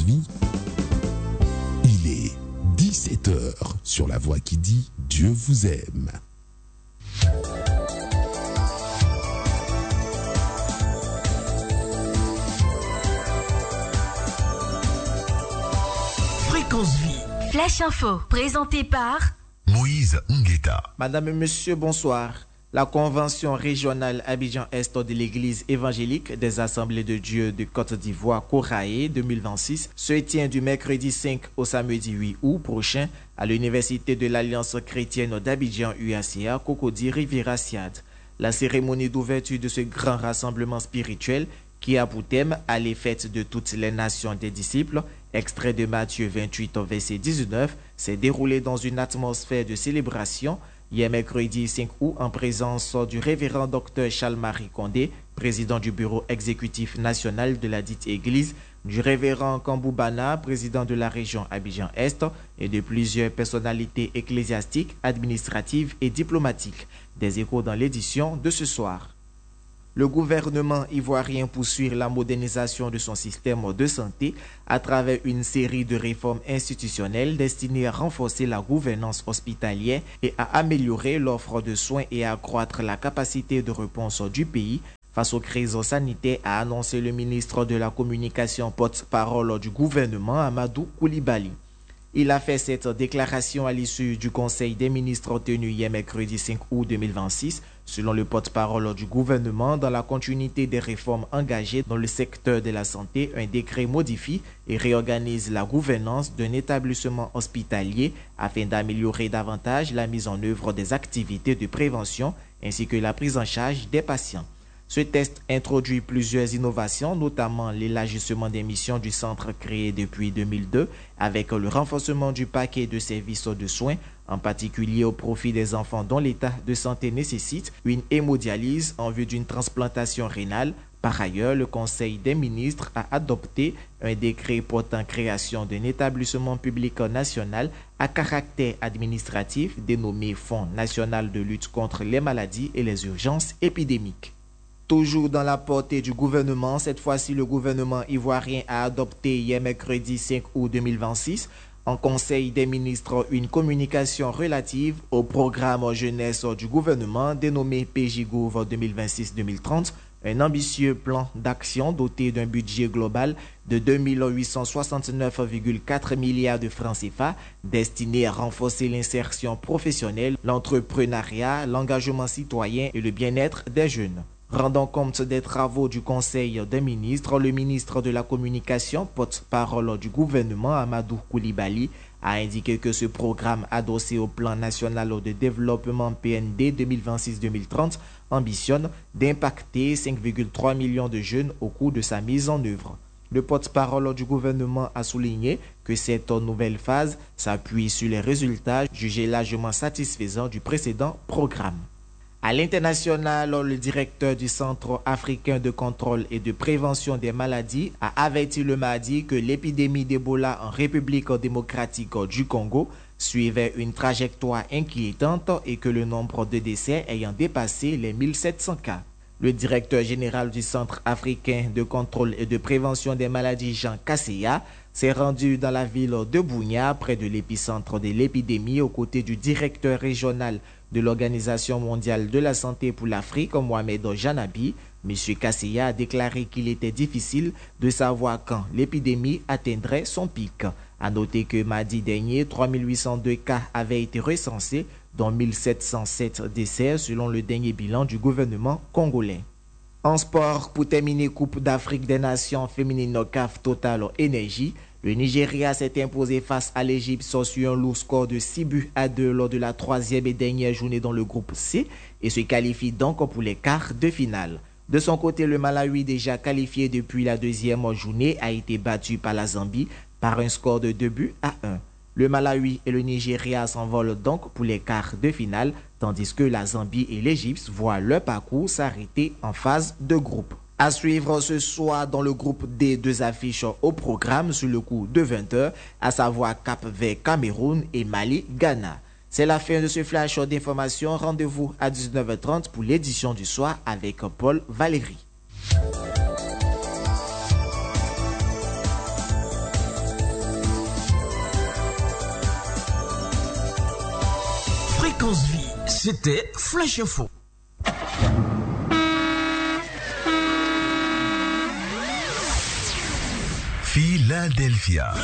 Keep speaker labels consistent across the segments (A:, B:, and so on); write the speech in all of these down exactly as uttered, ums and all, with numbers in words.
A: Vie. Il est dix-sept heures sur la voix qui dit Dieu vous aime.
B: Fréquence Vie.
C: Flash Info, présenté par
D: Moïse Ngueta.
B: Madame et monsieur, bonsoir. La convention régionale Abidjan-Est de l'Église évangélique des Assemblées de Dieu de Côte d'Ivoire, Koraé deux mille vingt-six, se tient du mercredi cinq au samedi huit août prochain à l'Université de l'Alliance chrétienne d'Abidjan U A C A, Cocody Riviera-Siad. La cérémonie d'ouverture de ce grand rassemblement spirituel qui a pour thème « À les fêtes de toutes les nations des disciples », extrait de Matthieu vingt-huit, verset dix-neuf, s'est déroulée dans une atmosphère de célébration hier mercredi cinq août en présence du révérend docteur Charles-Marie Condé, président du bureau exécutif national de la dite église, du révérend Kamboubana, président de la région Abidjan-Est, et de plusieurs personnalités ecclésiastiques, administratives et diplomatiques. Des échos dans l'édition de ce soir. Le gouvernement ivoirien poursuit la modernisation de son système de santé à travers une série de réformes institutionnelles destinées à renforcer la gouvernance hospitalière et à améliorer l'offre de soins et à accroître la capacité de réponse du pays face aux crises sanitaires, a annoncé le ministre de la Communication porte-parole du gouvernement, Amadou Koulibaly. Il a fait cette déclaration à l'issue du Conseil des ministres tenu hier mercredi cinq août deux mille vingt-six, selon le porte-parole du gouvernement, dans la continuité des réformes engagées dans le secteur de la santé. Un décret modifie et réorganise la gouvernance d'un établissement hospitalier afin d'améliorer davantage la mise en œuvre des activités de prévention ainsi que la prise en charge des patients. Ce test introduit plusieurs innovations, notamment l'élargissement des missions du centre créé depuis deux mille deux, avec le renforcement du paquet de services de soins, en particulier au profit des enfants dont l'état de santé nécessite une hémodialyse en vue d'une transplantation rénale. Par ailleurs, le Conseil des ministres a adopté un décret portant création d'un établissement public national à caractère administratif dénommé Fonds national de lutte contre les maladies et les urgences épidémiques. Toujours dans la portée du gouvernement, cette fois-ci le gouvernement ivoirien a adopté hier mercredi cinq août deux mille vingt-six en Conseil des ministres une communication relative au programme jeunesse du gouvernement dénommé P J Gouv deux mille vingt-six deux mille trente, un ambitieux plan d'action doté d'un budget global de deux mille huit cent soixante-neuf virgule quatre milliards de francs C F A destiné à renforcer l'insertion professionnelle, l'entrepreneuriat, l'engagement citoyen et le bien-être des jeunes. Rendant compte des travaux du Conseil des ministres, le ministre de la Communication, porte-parole du gouvernement, Amadou Koulibaly, a indiqué que ce programme adossé au plan national de développement P N D deux mille vingt-six deux mille trente ambitionne d'impacter cinq virgule trois millions de jeunes au cours de sa mise en œuvre. Le porte-parole du gouvernement a souligné que cette nouvelle phase s'appuie sur les résultats jugés largement satisfaisants du précédent programme. À l'international, le directeur du Centre africain de contrôle et de prévention des maladies a averti le mardi que l'épidémie d'Ebola en République démocratique du Congo suivait une trajectoire inquiétante et que le nombre de décès ayant dépassé les mille sept cents cas. Le directeur général du Centre africain de contrôle et de prévention des maladies, Jean Kasseya, s'est rendu dans la ville de Bunia, près de l'épicentre de l'épidémie, aux côtés du directeur régional de l'Organisation mondiale de la santé pour l'Afrique, Mohamed Janabi. M. Kasseya a déclaré qu'il était difficile de savoir quand l'épidémie atteindrait son pic. A noter que mardi dernier, trois mille huit cent deux cas avaient été recensés, dont mille sept cent sept décès selon le dernier bilan du gouvernement congolais. En sport, pour terminer Coupe d'Afrique des Nations féminines C A F Total Énergie, le Nigeria s'est imposé face à l'Égypte sur un lourd score de six buts à deux lors de la troisième et dernière journée dans le groupe C et se qualifie donc pour les quarts de finale. De son côté, le Malawi, déjà qualifié depuis la deuxième journée, a été battu par la Zambie par un score de deux buts à un. Le Malawi et le Nigeria s'envolent donc pour les quarts de finale, tandis que la Zambie et l'Égypte voient leur parcours s'arrêter en phase de groupe. À suivre ce soir dans le groupe D, deux affiches au programme sur le coup de vingt heures, à savoir Cap-Vert Cameroun et Mali Ghana. C'est la fin de ce flash d'information. Rendez-vous à dix-neuf heures trente pour l'édition du soir avec Paul Valéry.
E: Fréquence Vie, c'était Flash Info.
D: Philadelphia.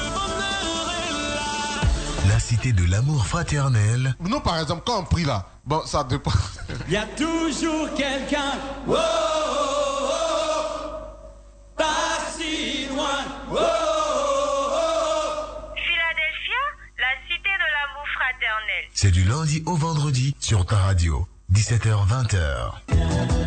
D: La cité de l'amour fraternel.
F: Nous, par exemple, quand on prie là, bon, ça dépend.
G: Il y a toujours quelqu'un. Oh, oh, oh, pas si loin. Oh, oh, oh.
H: Philadelphia, la cité de l'amour fraternel.
D: C'est du lundi au vendredi sur ta radio, dix-sept heures vingt heures.